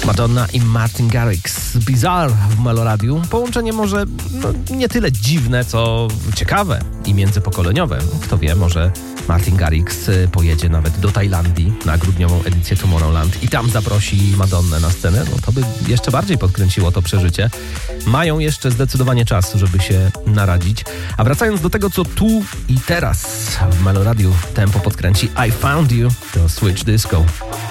Madonna i Martin Garrix. Bizarre w Meloradiu. Połączenie może nie tyle dziwne, co ciekawe i międzypokoleniowe. Kto wie, może Martin Garrix pojedzie nawet do Tajlandii na grudniową edycję Tomorrowland i tam zaprosi Madonnę na scenę. No to by jeszcze bardziej podkręciło to przeżycie. Mają jeszcze zdecydowanie czas, żeby się naradzić. A wracając do tego, co tu i teraz w Meloradiu tempo podkręci I Found You, to Switch Disco.